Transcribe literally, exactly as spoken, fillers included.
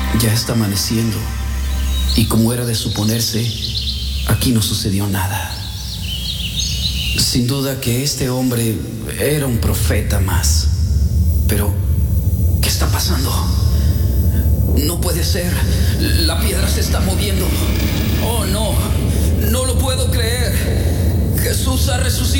Ya está amaneciendo y como era de suponerse, aquí no sucedió nada. Sin duda que este hombre era un profeta más. Pero, ¿qué está pasando? No puede ser. La piedra se está moviendo. Oh, no. No lo puedo creer. Jesús ha resucitado.